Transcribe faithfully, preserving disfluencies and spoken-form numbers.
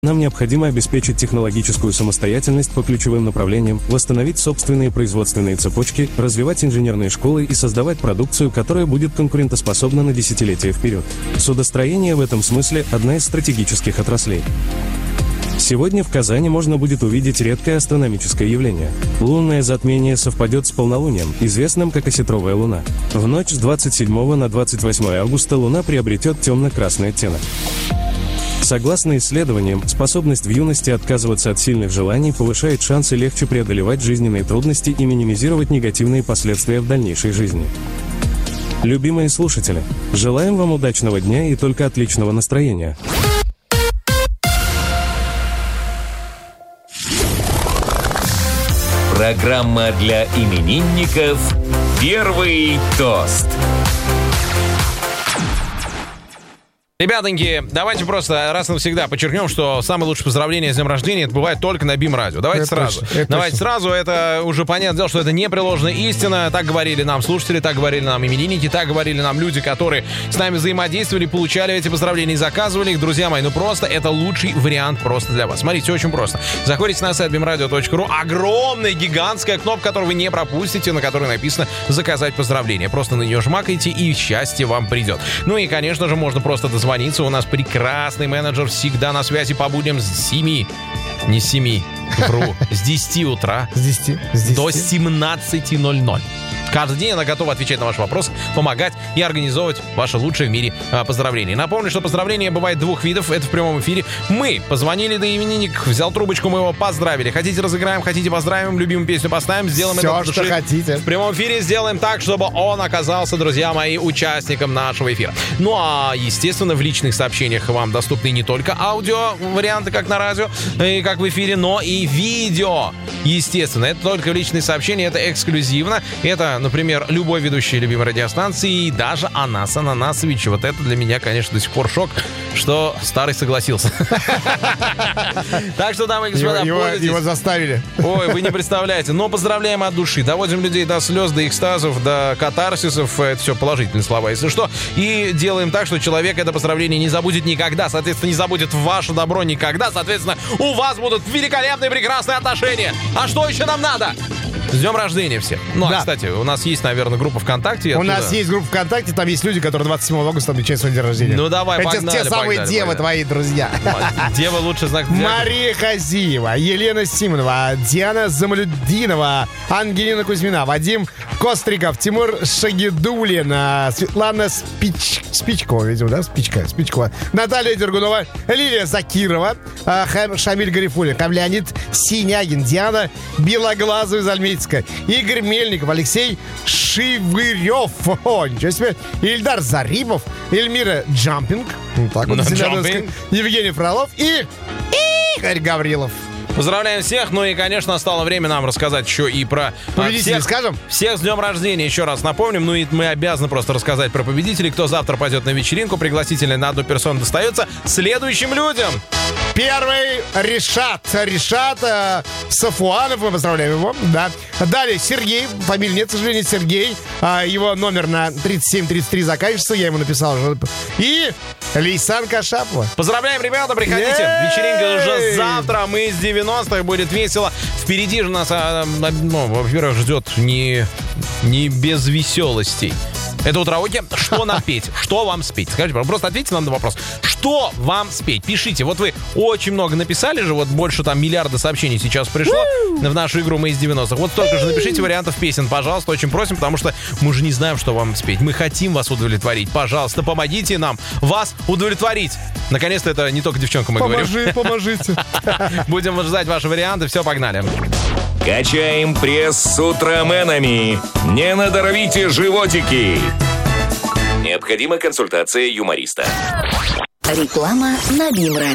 Нам необходимо обеспечить технологическую самостоятельность по ключевым направлениям, восстановить собственные производственные цепочки, развивать инженерные школы и создавать продукцию, которая будет конкурентоспособна на десятилетия вперед. Судостроение в этом смысле – одна из стратегических отраслей. Сегодня в Казани можно будет увидеть редкое астрономическое явление. Лунное затмение совпадет с полнолунием, известным как осетровая луна. В ночь с двадцать седьмого на двадцать восьмое августа луна приобретет темно-красный оттенок. Согласно исследованиям, способность в юности отказываться от сильных желаний повышает шансы легче преодолевать жизненные трудности и минимизировать негативные последствия в дальнейшей жизни. Любимые слушатели, желаем вам удачного дня и только отличного настроения. Программа для именинников «Первый тост». Ребятоньки, давайте просто раз и навсегда подчеркнем, что самое лучшее поздравление с днем рождения это бывает только на БИМ-радио. Давайте это сразу. Точно, давайте точно. сразу. Это уже понятное дело, что это непреложная истина. Так говорили нам слушатели, так говорили нам именинники, так говорили нам люди, которые с нами взаимодействовали, получали эти поздравления и заказывали их. Друзья мои, ну просто это лучший вариант просто для вас. Смотрите, очень просто. Заходите на сайт би эм радио точка ру. Огромная, гигантская кнопка, которую вы не пропустите, на которой написано «Заказать поздравление». Просто на нее жмакайте, и счастье вам придет. Ну и, конечно же, можно просто дозвониться. У нас прекрасный менеджер всегда на связи по будням с семи, не с семи, вру, с десяти утра с десяти, с десяти. До семнадцати ноль-ноль. Каждый день она готова отвечать на ваши вопросы, помогать и организовывать ваше лучшее в мире а, поздравление. Напомню, что поздравления бывает двух видов. Это в прямом эфире. Мы позвонили до именинник, взял трубочку, мы его поздравили. Хотите разыграем, хотите поздравим, любимую песню поставим, сделаем все, это от души. Что хотите. В прямом эфире сделаем так, чтобы он оказался, друзья мои, участником нашего эфира. Ну а, естественно, в личных сообщениях вам доступны не только аудио варианты, как на радио, и как в эфире, но и видео. Естественно, это только личные сообщения, это эксклюзивно. Это, например, любой ведущий любимой радиостанции, и даже Анас Ананасович. Вот это для меня, конечно, до сих пор шок, что старый согласился. Так что, дамы и господа, пользуйтесь. Его заставили. Ой, вы не представляете. Но поздравляем от души. Доводим людей до слез, до экстазов, до катарсисов. Это все положительные слова, если что. И делаем так, что человек это поздравление не забудет никогда. Соответственно, не забудет ваше добро никогда. Соответственно, у вас будут великолепные, прекрасные отношения. А что еще нам надо? С днем рождения всех. Ну, да. А, кстати, у нас есть, наверное, группа ВКонтакте. У оттуда... нас есть группа ВКонтакте, там есть люди, которые двадцать седьмого августа отмечают свой день рождения. Ну, давай, это погнали, те самые погнали, девы погнали. твои, друзья. Дева лучше знак. Мария Хазиева, Елена Симонова, Диана Замалюдинова, Ангелина Кузьмина, Вадим Костриков, Тимур Шагидулин, Светлана Спич... Спичкова, видимо, да? Спичка, Спичкова, Наталья Дергунова, Лилия Закирова, Шамиль Гарифулин, Леонид Синягин, Диана Белоглазова из Альметьевска, Игорь Мельников, Алексей Шивырев, о, ничего себе, Ильдар Зарипов, Эльмира Джампинг, так вот, Евгений Фролов и Игорь Гаврилов. Поздравляем всех, ну и, конечно, настало время нам рассказать еще и про победителей, всех, скажем? Всех с днем рождения, еще раз напомним. Ну и мы обязаны просто рассказать про победителей. Кто завтра пойдет на вечеринку, пригласительный на одну персону достается следующим людям. Первый Ришат. Ришат э, Сафуанов, мы поздравляем его. Да. Далее Сергей, фамилии нет, к сожалению, Сергей. Э, его номер на тридцать семь тридцать три заканчивается, я ему написал уже. И Лейсан Кашапова. Поздравляем, ребята, приходите. Е-й! Вечеринка уже завтра, мы из девяностых, будет весело. Впереди же нас, ну, во-первых, ждет не, не без веселостей. Это утроуки. Что нам петь? Что вам спеть? Скажите, просто ответьте нам на вопрос. Что вам спеть? Пишите. Вот вы очень много написали же, вот больше там миллиарда сообщений сейчас пришло в нашу игру «Мы из девяностых». Вот столько же напишите вариантов песен, пожалуйста, очень просим, потому что мы же не знаем, что вам спеть. Мы хотим вас удовлетворить. Пожалуйста, помогите нам вас удовлетворить. Наконец-то это не только девчонкам мы Поможи, говорим. Поможите. Будем ждать ваши варианты. Все, погнали. Качаем пресс с утроменами. Не надорвите животики. Необходима консультация юмориста. Реклама на БИМ-радио.